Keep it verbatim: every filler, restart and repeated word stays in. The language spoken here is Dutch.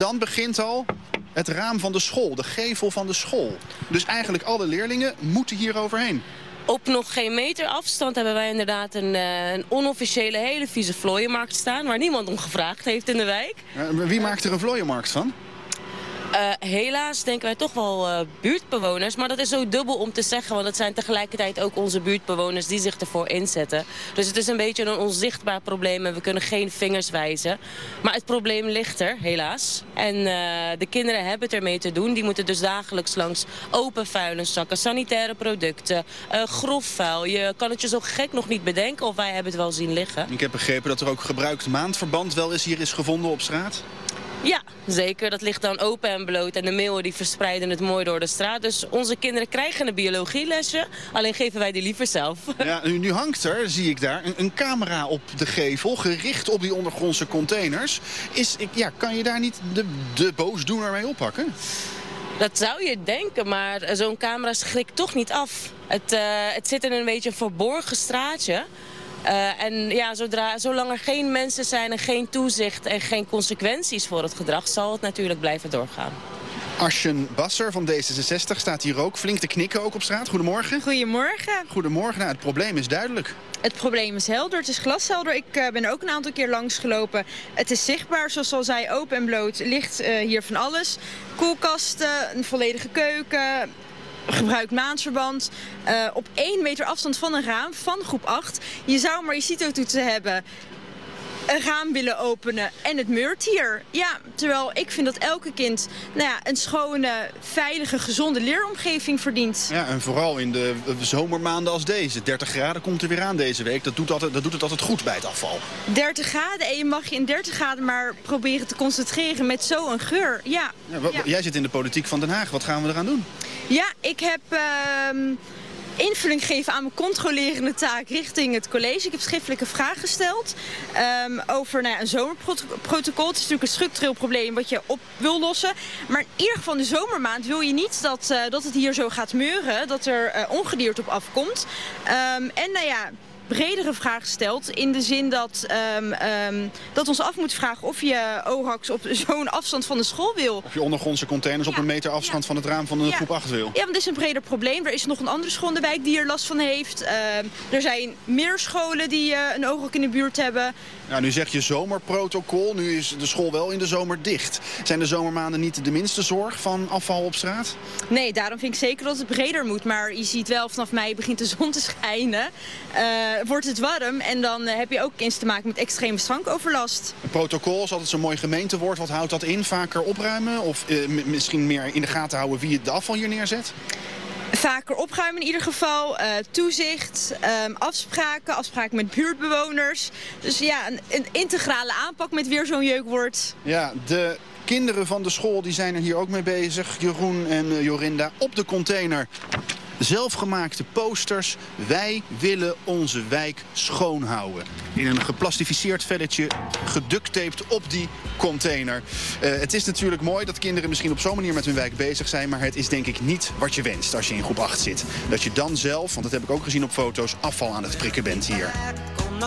dan begint al het raam van de school, de gevel van de school. Dus eigenlijk alle leerlingen moeten hier overheen. Op nog geen meter afstand hebben wij inderdaad een, uh, een onofficiële hele vieze vlooienmarkt staan... waar niemand om gevraagd heeft in de wijk. Uh, wie maakt er een vlooienmarkt van? Uh, helaas denken wij toch wel uh, buurtbewoners. Maar dat is zo dubbel om te zeggen. Want het zijn tegelijkertijd ook onze buurtbewoners die zich ervoor inzetten. Dus het is een beetje een onzichtbaar probleem. En we kunnen geen vingers wijzen. Maar het probleem ligt er, helaas. En uh, de kinderen hebben het ermee te doen. Die moeten dus dagelijks langs open vuilniszakken, sanitaire producten, uh, grof vuil. Je kan het je zo gek nog niet bedenken of wij hebben het wel zien liggen. Ik heb begrepen dat er ook gebruikt maandverband wel eens hier is gevonden op straat. Ja, zeker. Dat ligt dan open en bloot. En de meeuwen die verspreiden het mooi door de straat. Dus onze kinderen krijgen een biologielesje. Alleen geven wij die liever zelf. Ja, nu, nu hangt er, zie ik daar, een, een camera op de gevel. Gericht op die ondergrondse containers. Is, ja, kan je daar niet de, de boosdoener mee oppakken? Dat zou je denken, maar zo'n camera schrikt toch niet af. Het, uh, het zit in een beetje een verborgen straatje. Uh, en ja, zodra, zolang er geen mensen zijn en geen toezicht en geen consequenties voor het gedrag, zal het natuurlijk blijven doorgaan. Arsjen Basser van D zesenzestig staat hier ook flink te knikken ook op straat. Goedemorgen. Goedemorgen. Goedemorgen. Nou, het probleem is duidelijk. Het probleem is helder, het is glashelder. Ik uh, ben er ook een aantal keer langsgelopen. Het is zichtbaar, zoals al zei, open en bloot ligt uh, hier van alles. Koelkasten, een volledige keuken, gebruikt maandverband. Uh, op één meter afstand van een raam van groep acht. Je zou maar je CITO-toetsen hebben, een raam willen openen en het meurt hier. Ja, terwijl ik vind dat elke kind nou ja, een schone, veilige, gezonde leeromgeving verdient. Ja, en vooral in de zomermaanden als deze. dertig graden komt er weer aan deze week. Dat doet, altijd, dat doet het altijd goed bij het afval. dertig graden en je mag je in dertig graden maar proberen te concentreren met zo'n geur. Ja. Ja, wat, ja. Jij zit in de politiek van Den Haag. Wat gaan we eraan doen? Ja, ik heb Uh, invulling geven aan mijn controlerende taak richting het college. Ik heb schriftelijke vraag gesteld um, over nou ja, een zomerprotocol. Het is natuurlijk een structureel probleem wat je op wil lossen. Maar in ieder geval in de zomermaand wil je niet dat, uh, dat het hier zo gaat meuren. Dat er uh, ongedierte op afkomt. Um, en nou ja, bredere vraag gesteld in de zin dat, um, um, dat ons af moet vragen of je O H A X op zo'n afstand van de school wil. Of je ondergrondse containers ja. op een meter afstand ja. van het raam van de ja. groep acht wil. Ja, want het is een breder probleem. Er is nog een andere school in de wijk die er last van heeft. Uh, er zijn meer scholen die uh, een O H A X in de buurt hebben. Ja, nu zeg je zomerprotocol. Nu is de school wel in de zomer dicht. Zijn de zomermaanden niet de minste zorg van afval op straat? Nee, daarom vind ik zeker dat het breder moet. Maar je ziet wel, vanaf mei begint de zon te schijnen. Uh, wordt het warm en dan uh, heb je ook eens te maken met extreme strankoverlast. Een protocol is altijd zo'n mooi gemeentewoord. Wat houdt dat in? Vaker opruimen? Of uh, m- misschien meer in de gaten houden wie het afval hier neerzet? Vaker opruimen in ieder geval, uh, toezicht, um, afspraken, afspraken met buurtbewoners. Dus ja, een, een integrale aanpak met weer zo'n jeukwoord. Ja, de kinderen van de school die zijn er hier ook mee bezig. Jeroen en uh, Jorinda op de container. Zelfgemaakte posters. Wij willen onze wijk schoonhouden. In een geplastificeerd velletje, geducttaped op die container. Uh, het is natuurlijk mooi dat kinderen misschien op zo'n manier met hun wijk bezig zijn. Maar het is denk ik niet wat je wenst als je in groep acht zit. Dat je dan zelf, want dat heb ik ook gezien op foto's, afval aan het prikken bent hier.